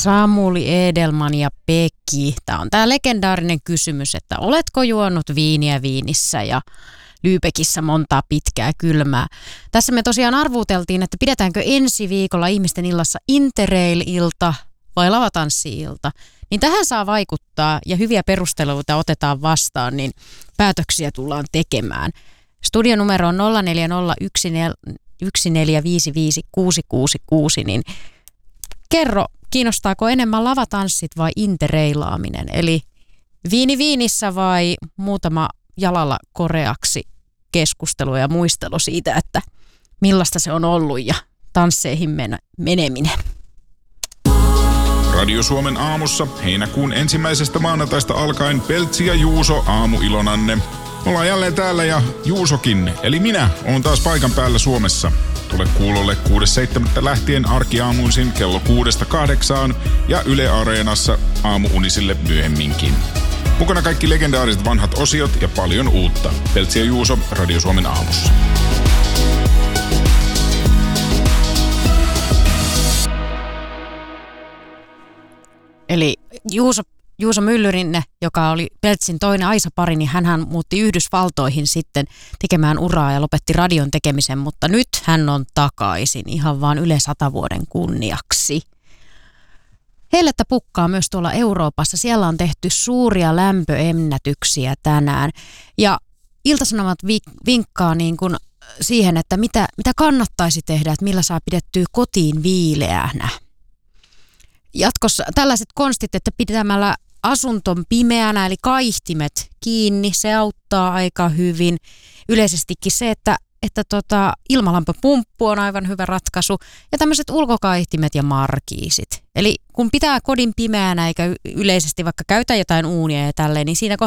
Samuli Edelman ja Pekki. Tämä on tämä legendaarinen kysymys, että oletko juonut viiniä Viinissä ja Lübeckissä montaa pitkää kylmää. Tässä me tosiaan arvuuteltiin, että pidetäänkö ensi viikolla ihmisten illassa Interrail-ilta vai lavatanssi-ilta. Niin tähän saa vaikuttaa ja hyviä perusteluita otetaan vastaan, niin päätöksiä tullaan tekemään. Studionumero on 0401455666, niin kerro, kiinnostaako enemmän lavatanssit vai interreilaaminen? Eli viini Viinissä vai muutama jalalla koreaksi keskustelu ja muistelu siitä, että millaista se on ollut ja tansseihin meneminen. Radio Suomen aamussa heinäkuun 1. maanantaista alkaen Peltsi ja Juuso aamuilonanne. Ollaan jälleen täällä ja Juusokin, eli minä, oon taas paikan päällä Suomessa. Tule kuulolle 6.7. lähtien arkiaamuisin kello 6-8 ja Yle Areenassa aamuunisille myöhemminkin. Mukana kaikki legendaariset vanhat osiot ja paljon uutta. Peltsi ja Juuso Radio Suomen aamussa. Eli Juuso Myllyrinne, joka oli Peltsin toinen aisapari, niin hänhän muutti Yhdysvaltoihin sitten tekemään uraa ja lopetti radion tekemisen, mutta nyt hän on takaisin ihan vaan Yle 100 vuoden kunniaksi. Hellettä pukkaa myös tuolla Euroopassa. Siellä on tehty suuria lämpöennätyksiä tänään ja Ilta-Sanomat vinkkaa niin kuin siihen, että mitä kannattaisi tehdä, että millä saa pidettyä kotiin viileänä. Jatkossa tällaiset konstit, että pitämällä asunton pimeänä eli kaihtimet kiinni, se auttaa aika hyvin. Yleisestikin se, että ilmalämpöpumppu on aivan hyvä ratkaisu ja tämmöiset ulkokaihtimet ja markiisit. Eli kun pitää kodin pimeänä eikä yleisesti vaikka käytä jotain uunia ja tälleen, niin siinä